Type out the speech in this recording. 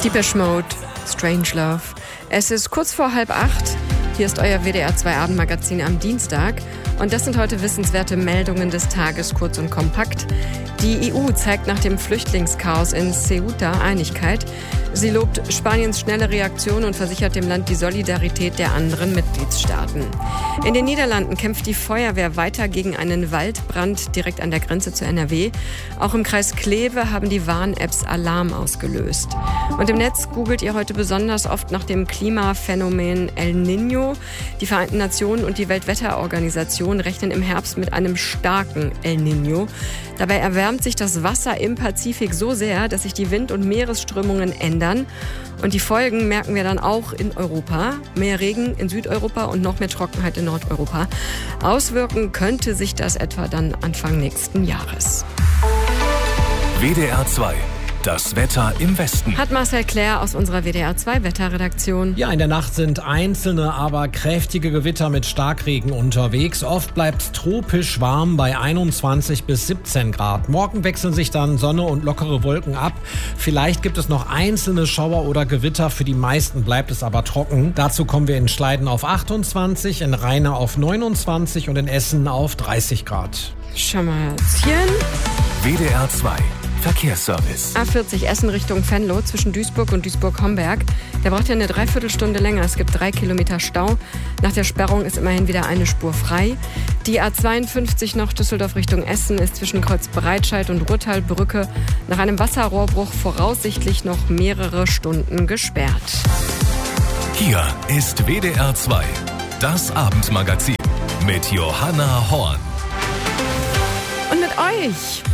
Depeche Mode, Strangelove. Es ist kurz vor 7:30. Hier ist euer WDR 2 Abendmagazin am Dienstag. Und das sind heute wissenswerte Meldungen des Tages, kurz und kompakt. Die EU zeigt nach dem Flüchtlingschaos in Ceuta Einigkeit. Sie lobt Spaniens schnelle Reaktion und versichert dem Land die Solidarität der anderen Mitgliedstaaten. In den Niederlanden kämpft die Feuerwehr weiter gegen einen Waldbrand direkt an der Grenze zu NRW. Auch im Kreis Kleve haben die Warn-Apps Alarm ausgelöst. Und im Netz googelt ihr heute besonders oft nach dem Klimaphänomen El Niño. Die Vereinten Nationen und die Weltwetterorganisation rechnen im Herbst mit einem starken El Niño. Dabei erwärmt sich das Wasser im Pazifik so sehr, dass sich die Wind- und Meeresströmungen ändern. Und die Folgen merken wir dann auch in Europa. Mehr Regen in Südeuropa und noch mehr Trockenheit in Nordeuropa. Auswirken könnte sich das etwa dann Anfang nächsten Jahres. WDR 2. Das Wetter im Westen. Hat Marcel Claire aus unserer WDR 2 Wetterredaktion. Ja, in der Nacht sind einzelne, aber kräftige Gewitter mit Starkregen unterwegs. Oft bleibt es tropisch warm bei 21 bis 17 Grad. Morgen wechseln sich dann Sonne und lockere Wolken ab. Vielleicht gibt es noch einzelne Schauer oder Gewitter. Für die meisten bleibt es aber trocken. Dazu kommen wir in Schleiden auf 28, in Rheine auf 29 und in Essen auf 30 Grad. Schamazchen. WDR 2. Verkehrsservice. A40 Essen Richtung Venlo zwischen Duisburg und Duisburg-Homberg. Der braucht ja eine Dreiviertelstunde länger. Es gibt 3 Kilometer Stau. Nach der Sperrung ist immerhin wieder eine Spur frei. Die A52 noch Düsseldorf Richtung Essen ist zwischen Kreuz Breitscheid und Ruhrtalbrücke nach einem Wasserrohrbruch voraussichtlich noch mehrere Stunden gesperrt. Hier ist WDR 2. Das Abendmagazin mit Johanna Horn. Und mit euch.